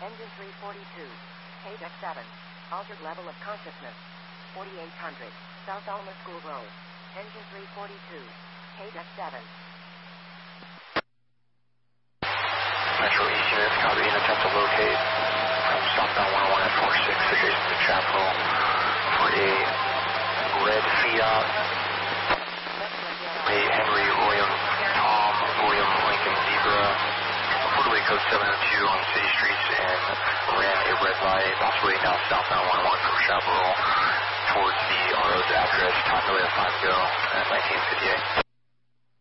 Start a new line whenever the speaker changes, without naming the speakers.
Engine 342. KDEC 7. Altered level of consciousness. 4800. South Alma School Road. Engine 342. KDEC 7.
Metro East units, copy and attempt to locate from southbound 101 at 46 adjacent to Chapel for a red Fiat, a Henry William Tom William Lincoln Zebra, reportedly code 702 on city streets, and ran a red light, possibly now southbound 101 from Chapel towards the RO's address, time really 5 ago at 1958.